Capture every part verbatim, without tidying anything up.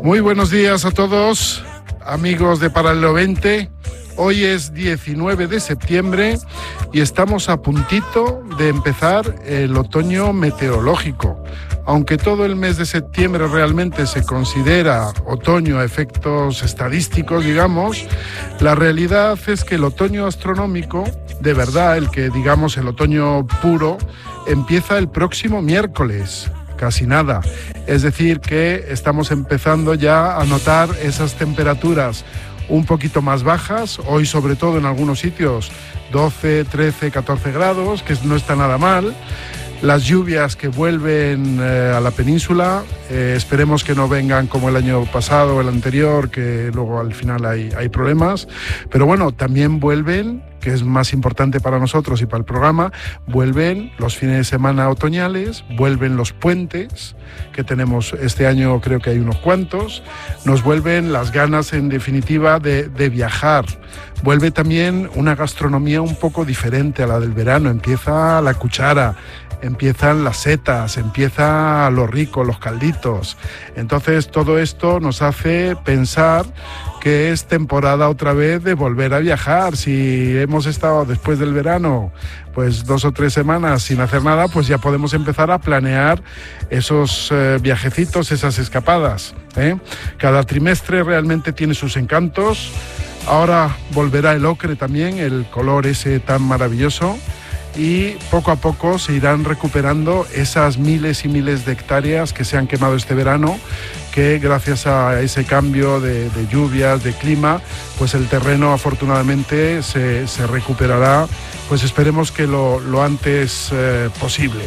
Muy buenos días a todos, amigos de Paralelo veinte. Hoy es diecinueve de septiembre y estamos a puntito de empezar el otoño meteorológico. Aunque todo el mes de septiembre realmente se considera otoño a efectos estadísticos, digamos, la realidad es que el otoño astronómico, de verdad, el que digamos el otoño puro, empieza el próximo miércoles. Casi nada. Es decir, que estamos empezando ya a notar esas temperaturas un poquito más bajas, hoy sobre todo en algunos sitios doce, trece, catorce grados, que no está nada mal. Las lluvias que vuelven eh, a la península, eh, esperemos que no vengan como el año pasado o el anterior, que luego al final hay, hay problemas, pero bueno, también vuelven, que es más importante para nosotros y para el programa, vuelven los fines de semana otoñales, vuelven los puentes, que tenemos este año, creo que hay unos cuantos, nos vuelven las ganas en definitiva de, de viajar, vuelve también una gastronomía un poco diferente a la del verano, empieza la cuchara, empiezan las setas, empieza lo rico, los calditos. Entonces todo esto nos hace pensar que es temporada otra vez de volver a viajar. Si hemos estado después del verano pues dos o tres semanas sin hacer nada, pues ya podemos empezar a planear esos eh, viajecitos, esas escapadas, ¿eh? Cada trimestre realmente tiene sus encantos. Ahora volverá el ocre también, el color ese tan maravilloso. Y poco a poco se irán recuperando esas miles y miles de hectáreas que se han quemado este verano, que gracias a ese cambio de, de lluvias, de clima, pues el terreno afortunadamente se, se recuperará, pues esperemos que lo, lo antes eh, posible.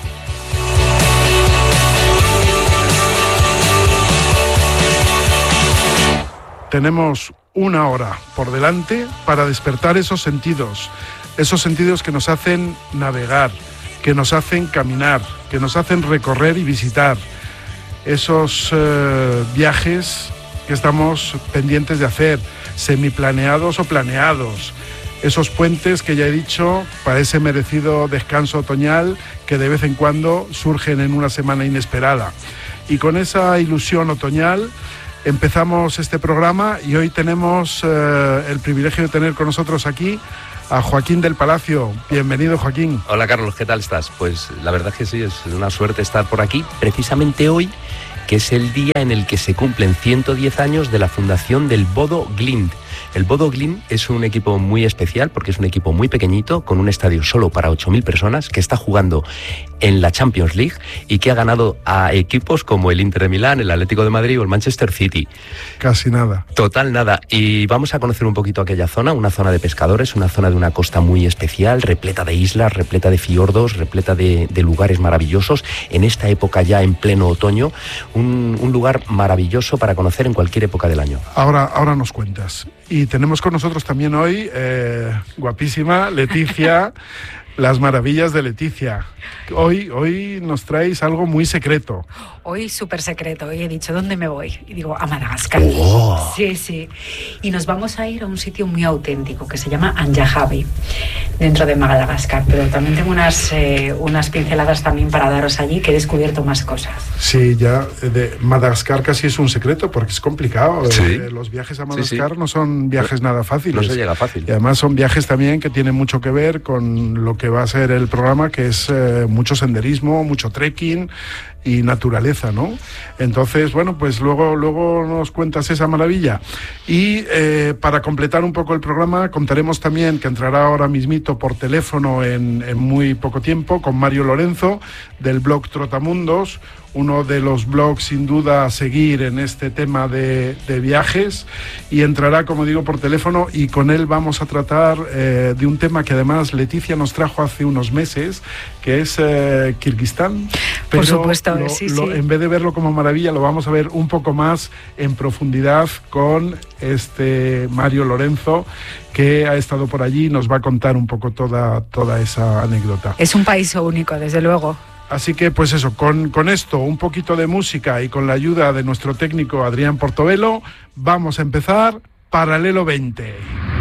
Tenemos una hora por delante para despertar esos sentidos. Esos sentidos que nos hacen navegar, que nos hacen caminar, que nos hacen recorrer y visitar. Esos eh, viajes que estamos pendientes de hacer, semiplaneados o planeados. Esos puentes que ya he dicho para ese merecido descanso otoñal que de vez en cuando surgen en una semana inesperada. Y con esa ilusión otoñal empezamos este programa y hoy tenemos eh, el privilegio de tener con nosotros aquí a Joaquín del Palacio. Bienvenido, Joaquín. Hola, Carlos, ¿qué tal estás? Pues la verdad que sí, es una suerte estar por aquí, precisamente hoy, que es el día en el que se cumplen ciento diez años de la fundación del Bodo Glimt. El Bodo Glimt es un equipo muy especial porque es un equipo muy pequeñito, con un estadio solo para ocho mil personas, que está jugando en la Champions League y que ha ganado a equipos como el Inter de Milán, el Atlético de Madrid o el Manchester City. Casi nada. Total nada. Y vamos a conocer un poquito aquella zona, una zona de pescadores, una zona de una costa muy especial, repleta de islas, repleta de fiordos, repleta de, de lugares maravillosos. En esta época ya en pleno otoño, un, un lugar maravilloso para conocer en cualquier época del año. Ahora, ahora nos cuentas. Y tenemos con nosotros también hoy, eh, guapísima, Leticia, las maravillas de Leticia. Hoy, hoy nos traéis algo muy secreto. Hoy súper secreto. Hoy he dicho, ¿dónde me voy? Y digo, a Madagascar. Oh. Sí, sí. Y nos vamos a ir a un sitio muy auténtico que se llama Anjahavi, dentro de Madagascar. Pero también tengo unas, eh, unas pinceladas también para daros allí, que he descubierto más cosas. Sí, ya de Madagascar casi es un secreto porque es complicado. Sí. Eh, los viajes a Madagascar sí, sí. no son viajes no, nada fáciles. No se llega fácil. Y además son viajes también que tienen mucho que ver con lo que va a ser el programa, que es eh, mucho senderismo, mucho trekking y naturaleza, ¿no? Entonces, bueno, pues luego, luego nos cuentas esa maravilla. Y eh, para completar un poco el programa, contaremos también que entrará ahora mismito por teléfono en, en muy poco tiempo con Mario Lorenzo del blog Trotamundos, uno de los blogs sin duda a seguir en este tema de, de viajes, y entrará, como digo, por teléfono, y con él vamos a tratar eh, de un tema que además Leticia nos trajo hace unos meses, que es eh, Kirguistán. Por supuesto, lo, sí, lo, sí. En vez de verlo como maravilla, lo vamos a ver un poco más en profundidad con este Mario Lorenzo, que ha estado por allí y nos va a contar un poco toda, toda esa anécdota. Es un país único, desde luego. Así que, pues eso, con, con esto, un poquito de música y con la ayuda de nuestro técnico Adrián Portobelo, vamos a empezar Paralelo veinte.